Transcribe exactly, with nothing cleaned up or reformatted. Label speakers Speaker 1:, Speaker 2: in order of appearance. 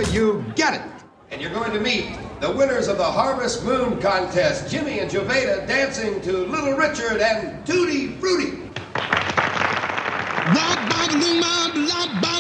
Speaker 1: You get it.
Speaker 2: And you're going to meet the winners of the Harvest Moon Contest, Jimmy and Jovita dancing to Little Richard and Tutti Frutti.
Speaker 3: Ba ba ba ba ba